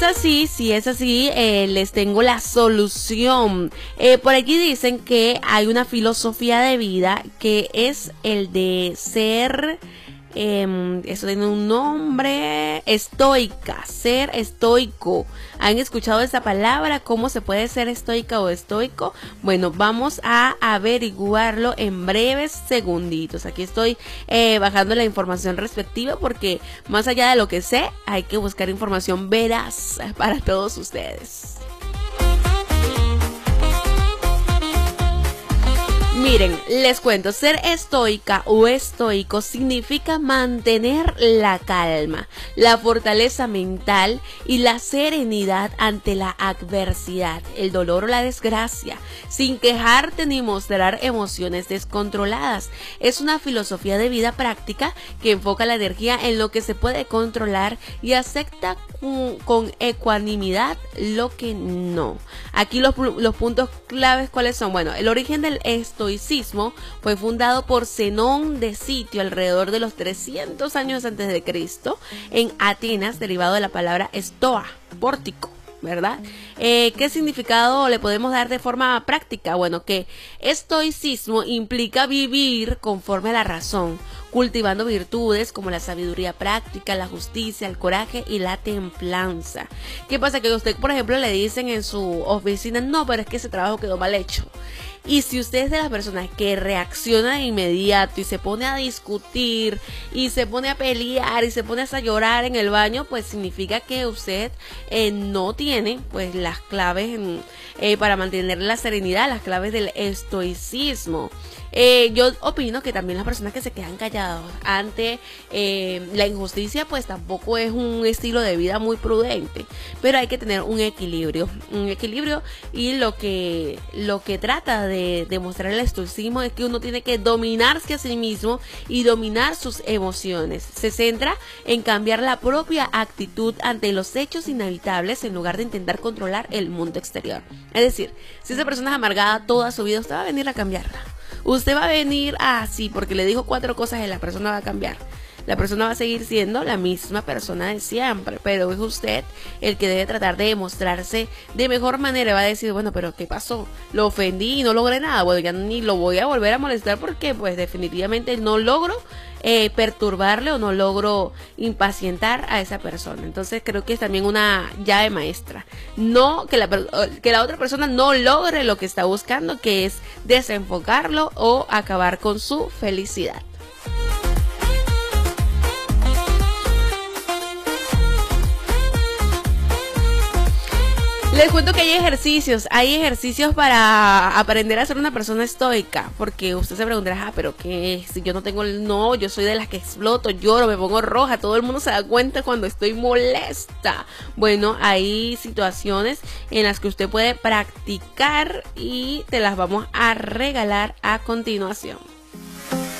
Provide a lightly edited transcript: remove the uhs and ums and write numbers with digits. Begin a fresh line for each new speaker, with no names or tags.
Así, si es así, les tengo la solución. Por aquí dicen que hay una filosofía de vida que es el de ser, eso tiene un nombre, estoica, ser estoico. ¿Han escuchado esa palabra? ¿Cómo se puede ser estoica o estoico? Bueno, vamos a averiguarlo en breves segunditos. Aquí estoy bajando la información respectiva porque más allá de lo que sé, hay que buscar información veraz para todos ustedes. Miren, les cuento, ser estoica o estoico significa mantener la calma, la fortaleza mental y la serenidad ante la adversidad, el dolor o la desgracia, sin quejarte ni mostrar emociones descontroladas. Es una filosofía de vida práctica que enfoca la energía en lo que se puede controlar y acepta con ecuanimidad lo que no. Aquí los puntos claves, ¿cuáles son? Bueno, el origen del estoicismo fue fundado por Zenón de Sitio alrededor de los 300 años antes de Cristo en Atenas, derivado de la palabra estoa, pórtico, ¿verdad? ¿Qué significado le podemos dar de forma práctica? Bueno, que estoicismo implica vivir conforme a la razón, cultivando virtudes como la sabiduría práctica, la justicia, el coraje y la templanza. ¿Qué pasa? Que usted, por ejemplo, le dicen en su oficina, no, pero es que ese trabajo quedó mal hecho. Y si usted es de las personas que reacciona de inmediato y se pone a discutir y se pone a pelear y se pone hasta a llorar en el baño, pues significa que usted no tiene pues las claves para mantener la serenidad, las claves del estoicismo. Yo opino que también las personas que se quedan callados ante la injusticia pues tampoco es un estilo de vida muy prudente, pero hay que tener un equilibrio y lo que trata de demostrar el estoicismo es que uno tiene que dominarse a sí mismo y dominar sus emociones. Se centra en cambiar la propia actitud ante los hechos inevitables en lugar de intentar controlar el mundo exterior. Es decir, si esa persona es amargada toda su vida, usted va a venir a cambiarla. Usted va a venir así porque le dijo 4 cosas y la persona va a cambiar. La persona va a seguir siendo la misma persona de siempre, pero es usted el que debe tratar de demostrarse de mejor manera. Va a decir, bueno, pero ¿qué pasó? Lo ofendí y no logré nada. Bueno, ya ni lo voy a volver a molestar porque pues definitivamente no logro perturbarle o no logro impacientar a esa persona. Entonces creo que es también una llave maestra. No que la otra persona no logre lo que está buscando, que es desenfocarlo o acabar con su felicidad. Les cuento que hay ejercicios para aprender a ser una persona estoica, porque usted se preguntará, pero ¿qué? Si yo no tengo no, yo soy de las que exploto, lloro, me pongo roja, todo el mundo se da cuenta cuando estoy molesta. Bueno, hay situaciones en las que usted puede practicar y te las vamos a regalar a continuación.